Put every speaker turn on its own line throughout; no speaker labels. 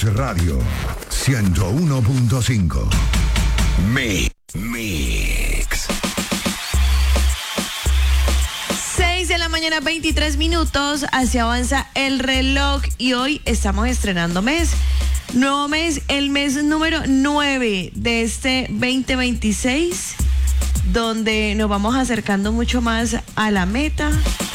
Radio 101.5. Mix.
6 de la mañana, 23 minutos. Así avanza el reloj y hoy estamos estrenando mes. Nuevo mes, el mes número 9 de este 2026, donde nos vamos acercando mucho más a la meta,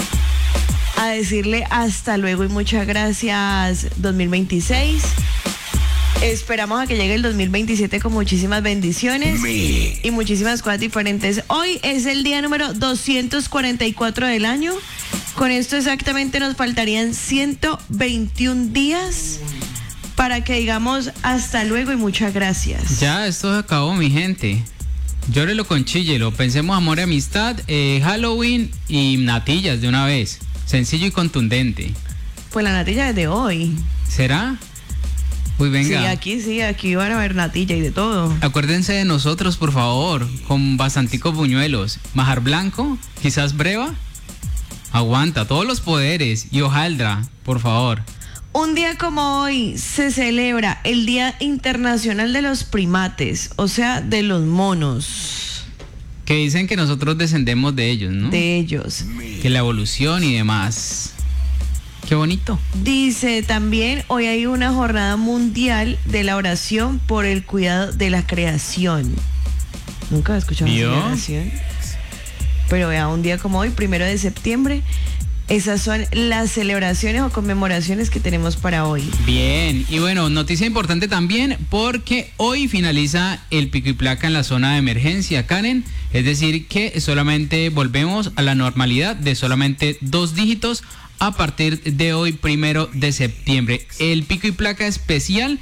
a decirle hasta luego y muchas gracias 2026. Esperamos a que llegue el 2027 con muchísimas bendiciones y muchísimas cosas diferentes. Hoy es el día número 244 del año. Con esto exactamente nos faltarían 121 días para que digamos hasta luego y muchas gracias.
Ya, esto se acabó, mi gente. Llórelo con chíllelo. Pensemos amor y amistad, Halloween y natillas de una vez. Sencillo y contundente.
Pues la natilla es de hoy.
¿Será? Uy, venga.
Sí, aquí van a haber natilla y de todo.
Acuérdense de nosotros, por favor, con bastanticos buñuelos. Majar blanco, quizás breva. Aguanta, todos los poderes y hojaldra, por favor.
Un día como hoy se celebra el Día Internacional de los Primates, o sea, de los monos.
Que dicen que nosotros descendemos de ellos, ¿no?
De ellos.
Que la evolución y demás. Qué bonito.
Dice también, hoy hay una jornada mundial de la oración por el cuidado de la creación. Nunca he escuchado esa oración. Pero vea, un día como hoy, 1 de septiembre, esas son las celebraciones o conmemoraciones que tenemos para hoy.
Bien, y bueno, noticia importante también porque hoy finaliza el pico y placa en la zona de emergencia, Karen. Es decir, que solamente volvemos a la normalidad de solamente 2 dígitos a partir de hoy, 1 de septiembre. El pico y placa especial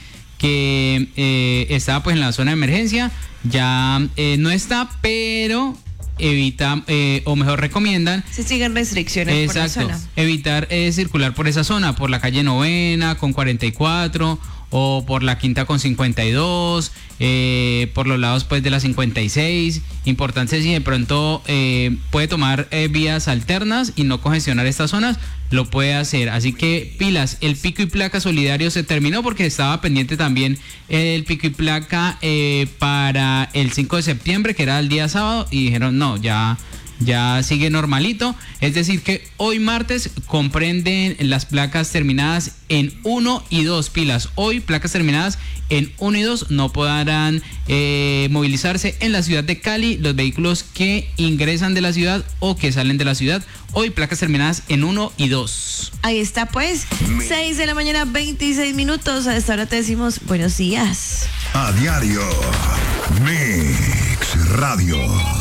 que estaba pues en la zona de emergencia ya no está, pero evita, o mejor recomiendan,
se siguen restricciones.
Exacto,
por esa zona.
Evitar circular por esa zona, por la calle Novena con 44 o por la Quinta con 52, por los lados pues de la 56. Importante, si de pronto puede tomar vías alternas y no congestionar estas zonas, lo puede hacer. Así que pilas, el pico y placa solidario se terminó porque estaba pendiente también el pico y placa para el 5 de septiembre, que era el día sábado, y dijeron no, ya sigue normalito. Es decir que hoy martes comprenden las placas terminadas en 1 y 2, pilas. Hoy placas terminadas en 1 y 2 no podrán movilizarse en la ciudad de Cali los vehículos que ingresan de la ciudad o que salen de la ciudad. Hoy placas terminadas en 1 y 2.
Ahí está pues, 6 de la mañana, 26 minutos. A esta hora te decimos buenos días.
A diario, Mix Radio.